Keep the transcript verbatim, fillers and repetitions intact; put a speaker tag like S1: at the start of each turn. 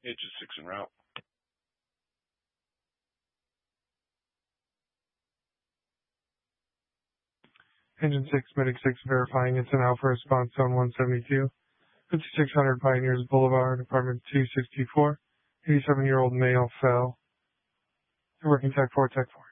S1: Agent six en route.
S2: Engine six, Medic six verifying it's an Alpha response zone one seventy-two, fifty-six hundred Pioneers Boulevard, apartment two sixty-four, eighty-seven-year-old male fell. Working Tech four, Tech four.